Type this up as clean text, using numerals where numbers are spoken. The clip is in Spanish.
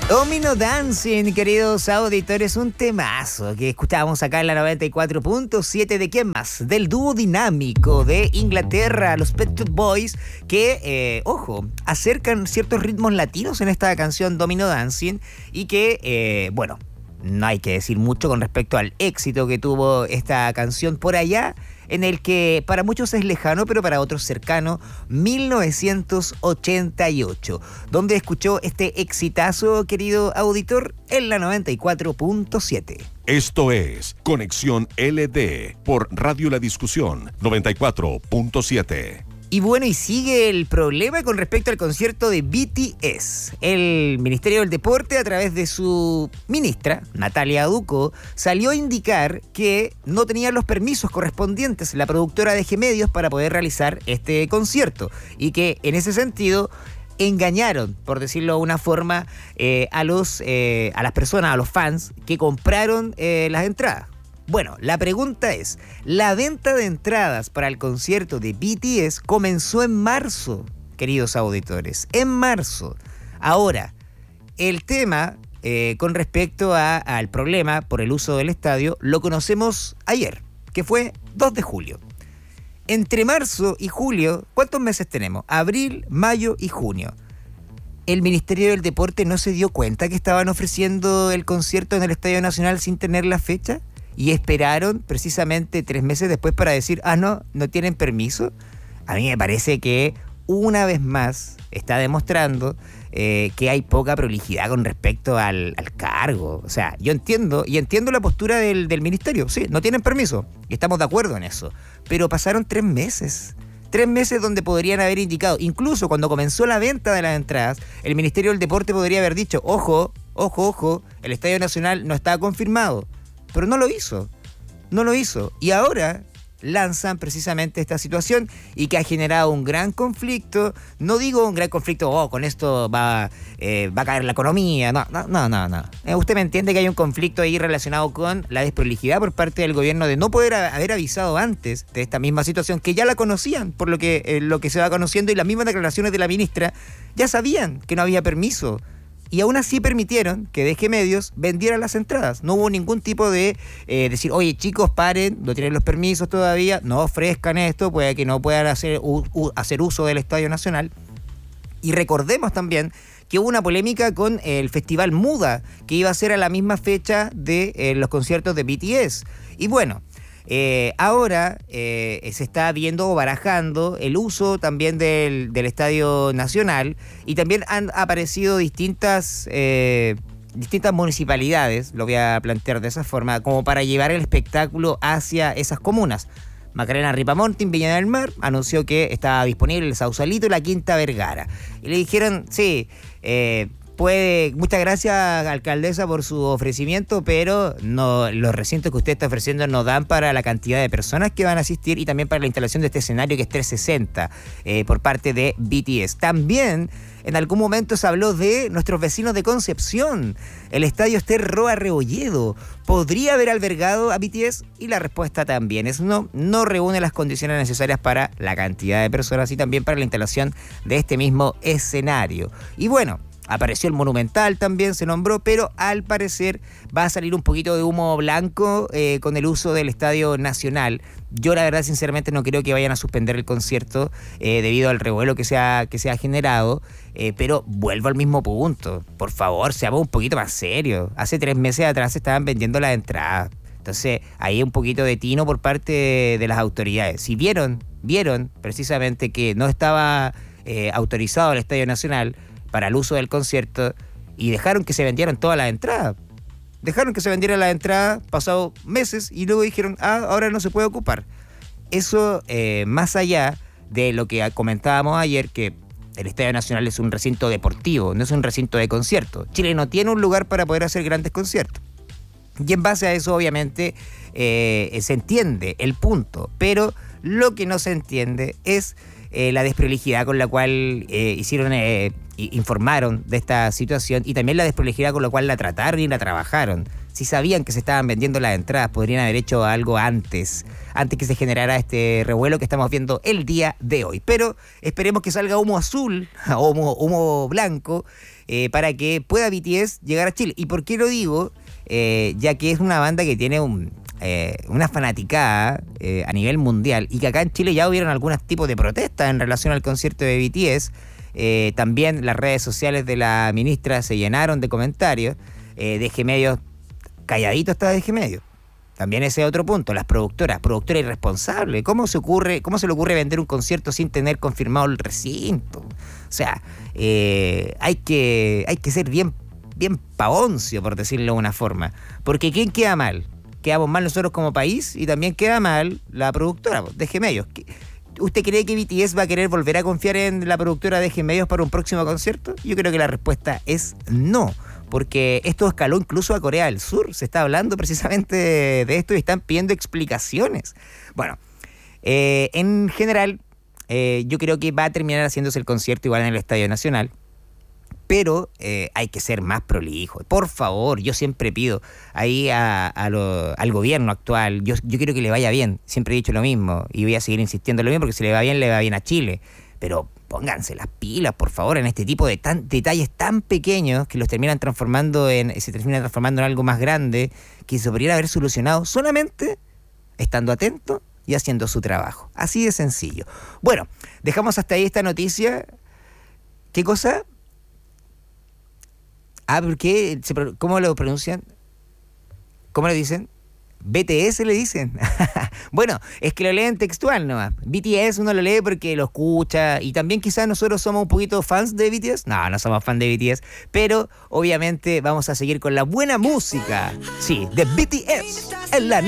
Domino Dancing, queridos auditores, un temazo que escuchábamos acá en la 94.7 de ¿quién más? Del dúo dinámico de Inglaterra, los Pet Shop Boys, que, ojo, acercan ciertos ritmos latinos en esta canción Domino Dancing y que, bueno, no hay que decir mucho con respecto al éxito que tuvo esta canción por allá, en el que para muchos es lejano, pero para otros cercano, 1988, donde escuchó este exitazo, querido auditor, en la 94.7. Esto es Conexión LD por Radio La Discusión 94.7. Y bueno, y sigue el problema con respecto al concierto de BTS. El Ministerio del Deporte, a través de su ministra, Natalia Ducó, salió a indicar que no tenían los permisos correspondientes la productora de G-Medios para poder realizar este concierto. Y que en ese sentido engañaron, por decirlo de una forma, a las personas, a los fans que compraron las entradas. Bueno, la pregunta es, la venta de entradas para el concierto de BTS comenzó en marzo, queridos auditores, en marzo. Ahora, el tema con respecto al problema por el uso del estadio lo conocemos ayer, que fue 2 de julio. Entre marzo y julio, ¿cuántos meses tenemos? Abril, mayo y junio. ¿El Ministerio del Deporte no se dio cuenta que estaban ofreciendo el concierto en el Estadio Nacional sin tener la fecha? Y esperaron precisamente 3 meses después para decir, no tienen permiso. A mí me parece que una vez más está demostrando que hay poca prolijidad con respecto al cargo. O sea, yo entiendo la postura del ministerio. Sí, no tienen permiso y estamos de acuerdo en eso. Pero pasaron 3 meses. 3 meses donde podrían haber indicado, incluso cuando comenzó la venta de las entradas, el Ministerio del Deporte podría haber dicho, ojo, el Estadio Nacional no está confirmado. Pero no lo hizo. Y ahora lanzan precisamente esta situación y que ha generado un gran conflicto. No digo un gran conflicto, con esto va a caer la economía. No. Usted me entiende que hay un conflicto ahí relacionado con la desprolijidad por parte del gobierno de no poder haber avisado antes de esta misma situación, que ya la conocían, por lo que se va conociendo, y las mismas declaraciones de la ministra ya sabían que no había permiso. Y aún así permitieron que DG Medios vendiera las entradas. No hubo ningún tipo de decir, oye chicos, paren, no tienen los permisos todavía, no ofrezcan esto, puede que no puedan hacer uso del Estadio Nacional. Y recordemos también que hubo una polémica con el Festival Muda, que iba a ser a la misma fecha de los conciertos de BTS. Y bueno, ahora se está viendo o barajando el uso también del Estadio Nacional, y también han aparecido distintas municipalidades, lo voy a plantear de esa forma, como para llevar el espectáculo hacia esas comunas. Macarena Ripamonti, en Viña del Mar, anunció que estaba disponible el Sausalito y la Quinta Vergara. Y le dijeron, sí, muchas gracias, alcaldesa, por su ofrecimiento, pero no, los recintos que usted está ofreciendo no dan para la cantidad de personas que van a asistir y también para la instalación de este escenario que es 360 por parte de BTS. También en algún momento se habló de nuestros vecinos de Concepción. El estadio Ester Roa Rebolledo podría haber albergado a BTS, y la respuesta también es no reúne las condiciones necesarias para la cantidad de personas y también para la instalación de este mismo escenario. Y bueno, apareció el Monumental, también se nombró, pero al parecer va a salir un poquito de humo blanco con el uso del Estadio Nacional. Yo la verdad sinceramente no creo que vayan a suspender el concierto debido al revuelo que se ha generado, pero vuelvo al mismo punto. Por favor, seamos un poquito más serios. Hace 3 meses atrás se estaban vendiendo las entradas. Entonces ahí hay un poquito de tino por parte de las autoridades. Si vieron precisamente que no estaba autorizado el Estadio Nacional para el uso del concierto, y dejaron que se vendieran todas las entradas. Dejaron que se vendieran las entradas, pasado meses, y luego dijeron, ahora no se puede ocupar. Eso, más allá de lo que comentábamos ayer, que el Estadio Nacional es un recinto deportivo, no es un recinto de concierto. Chile no tiene un lugar para poder hacer grandes conciertos. Y en base a eso, obviamente, se entiende el punto, pero lo que no se entiende es la desprolijidad con la cual informaron de esta situación, y también la desprolijidad con la cual la trataron y la trabajaron. Si sabían que se estaban vendiendo las entradas, podrían haber hecho algo antes que se generara este revuelo que estamos viendo el día de hoy. Pero esperemos que salga humo azul o humo blanco para que pueda BTS llegar a Chile. ¿Y por qué lo digo? Ya que es una banda que tiene una fanaticada a nivel mundial y que acá en Chile ya hubieron algunos tipos de protestas en relación al concierto de BTS. También las redes sociales de la ministra se llenaron de comentarios. DG Medios, calladito está DG Medios. También ese otro punto, las productora irresponsable. ¿Cómo se le ocurre vender un concierto sin tener confirmado el recinto? O sea, hay que ser bien pavoncio, por decirlo de una forma. Porque ¿quién queda mal? Quedamos mal nosotros como país y también queda mal la productora, DG Medios. ¿Usted cree que BTS va a querer volver a confiar en la productora DG Medios para un próximo concierto? Yo creo que la respuesta es no, porque esto escaló incluso a Corea del Sur. Se está hablando precisamente de esto y están pidiendo explicaciones. Bueno, en general, yo creo que va a terminar haciéndose el concierto igual en el Estadio Nacional. Pero hay que ser más prolijo. Por favor, yo siempre pido ahí al gobierno actual, yo quiero que le vaya bien. Siempre he dicho lo mismo y voy a seguir insistiendo lo mismo porque si le va bien a Chile. Pero pónganse las pilas, por favor, en este tipo de detalles tan pequeños que se terminan transformando en algo más grande que se podría haber solucionado solamente estando atento y haciendo su trabajo. Así de sencillo. Bueno, dejamos hasta ahí esta noticia. ¿Qué cosa? ¿Por qué? ¿Cómo lo pronuncian? ¿Cómo lo dicen? BTS le dicen. Bueno, es que lo leen textual nomás. BTS uno lo lee porque lo escucha y también quizás nosotros somos un poquito fans de BTS. No somos fans de BTS, pero obviamente vamos a seguir con la buena música. Sí, de BTS en la